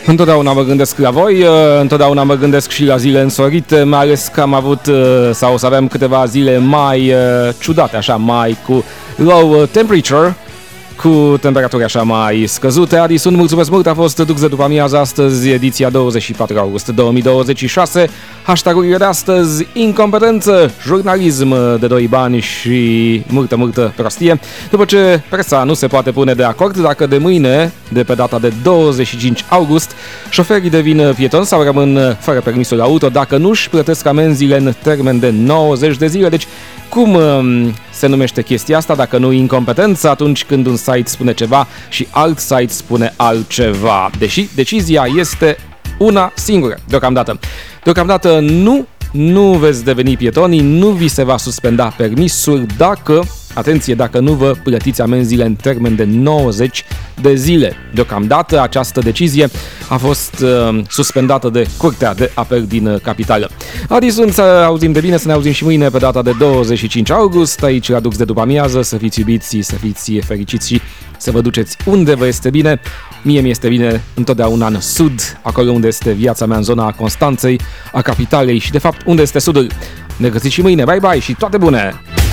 Întotdeauna mă gândesc la voi, întotdeauna mă gândesc și la zile însorite, mai ales că am avut sau o să avem câteva zile mai ciudate, așa, mai cu low temperature, cu temperaturi așa mai scăzute. Adi, sunt mulțumesc mult, a fost Dux de după amiază astăzi, ediția 24 august 2026. Hashtag-urile de astăzi: incompetență, jurnalism de 2 bani și multă prostie. După ce presa nu se poate pune de acord dacă de mâine, de pe data de 25 august, șoferii devin pietoni sau rămân fără permisul auto dacă nu își plătesc amenziile în termen de 90 de zile. Deci, cum se numește chestia asta dacă nu incompetență atunci când un site spune ceva și alt site spune altceva? Deși decizia este una singură deocamdată. Deocamdată nu veți deveni pietoni, nu vi se va suspenda permisul dacă, atenție, dacă nu vă plătiți amenziile în termen de 90 de zile. Deocamdată această decizie a fost suspendată de Curtea de Apel din Capitală. Adi, sunt, să auzim de bine, să ne auzim și mâine pe data de 25 august, aici la Dux de după amiază. Să fiți iubiți, să fiți fericiți și să vă duceți unde vă este bine. Mie mi este bine întotdeauna în sud, acolo unde este viața mea, în zona Constanței, a capitalei și de fapt unde este sudul. Ne găsiți și mâine, bye bye și toate bune!